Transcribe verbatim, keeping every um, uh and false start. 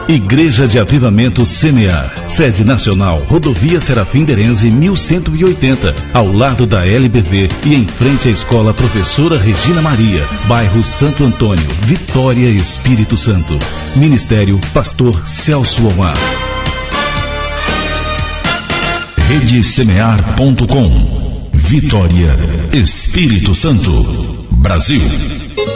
Igreja de Avivamento Semear. Sede nacional, Rodovia Serafim Derenze mil cento e oitenta, ao lado da L B V e em frente à Escola Professora Regina Maria, bairro Santo Antônio, Vitória, Espírito Santo. Ministério Pastor Celso Omar. rede semear ponto com. Vitória, Espírito Santo, Brasil.